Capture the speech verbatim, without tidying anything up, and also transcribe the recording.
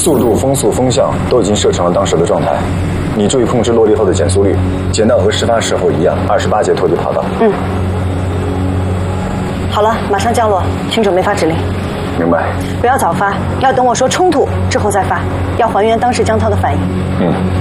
速度、风速、风向都已经设成了当时的状态。你注意控制落地后的减速率，减到和事发时候一样，二十八节脱离跑道。 嗯。好了，马上降落，请准备发指令。 明白。 不要早发，要等我说冲突之后再发，要还原当时江涛的反应。 嗯。